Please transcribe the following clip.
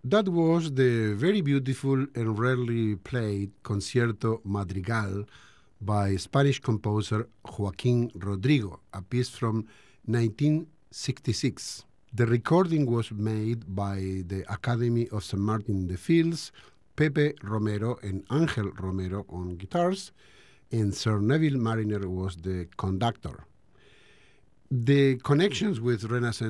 That was the very beautiful and rarely played Concierto Madrigal by Spanish composer Joaquin Rodrigo, a piece from 1966. The recording was made by the Academy of St. Martin de Fields, Pepe Romero and Angel Romero on guitars, and Sir Neville Mariner was the conductor. The connections with Renaissance